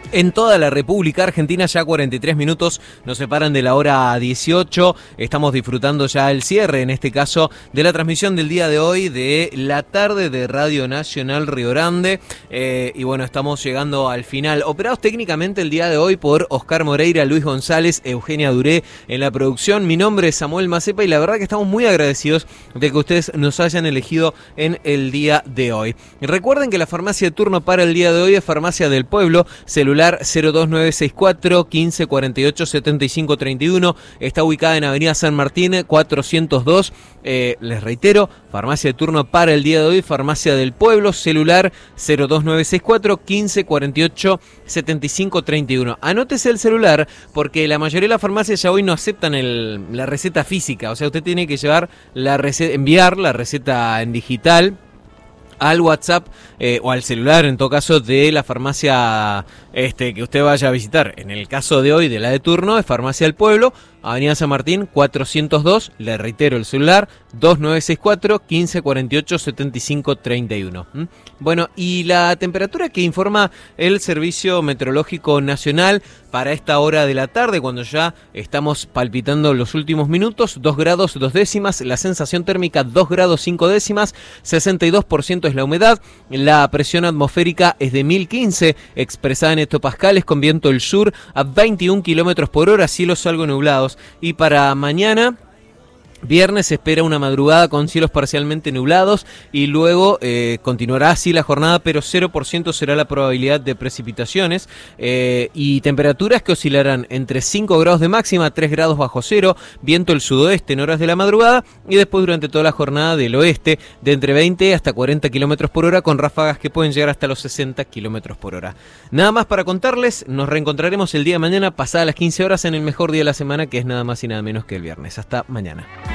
En toda la República Argentina ya 43 minutos nos separan de la hora 18. Estamos disfrutando ya el cierre, en este caso, de la transmisión del día de hoy de la tarde de Radio Nacional Río Grande. Y bueno, estamos llegando al final. Operados técnicamente el día de hoy por Oscar Moreira, Luis González, Eugenia Duré en la producción. Mi nombre es Samuel Macepa y la verdad que estamos muy agradecidos de que ustedes nos hayan elegido en el día de hoy. Recuerden que la farmacia de turno para el día de hoy es Farmacia del Pueblo, celular 02964 1548 7531, está ubicada en Avenida San Martín 402. Les reitero, farmacia de turno para el día de hoy, Farmacia del Pueblo, celular 02964 1548 7531. Anótese el celular porque la mayoría de las farmacias ya hoy no aceptan la receta física, o sea, usted tiene que llevar enviar la receta en digital al WhatsApp o al celular, en todo caso, de la farmacia que usted vaya a visitar. En el caso de hoy, de la de turno, es Farmacia del Pueblo, Avenida San Martín 402, le reitero el celular 2964 1548 7531. Bueno, y la temperatura que informa el Servicio Meteorológico Nacional para esta hora de la tarde, cuando ya estamos palpitando los últimos minutos, 2 grados 2 décimas, la sensación térmica 2 grados 5 décimas, 62% es la humedad, la presión atmosférica es de 1015, expresada en hectopascales, con viento del sur a 21 kilómetros por hora, cielos algo nublados. Y para mañana, viernes, se espera una madrugada con cielos parcialmente nublados y luego continuará así la jornada, pero 0% será la probabilidad de precipitaciones y temperaturas que oscilarán entre 5 grados de máxima, 3 grados bajo cero, viento del sudoeste en horas de la madrugada y después durante toda la jornada del oeste de entre 20 hasta 40 kilómetros por hora, con ráfagas que pueden llegar hasta los 60 kilómetros por hora. Nada más para contarles, nos reencontraremos el día de mañana pasada las 15 horas en el mejor día de la semana, que es nada más y nada menos que el viernes. Hasta mañana.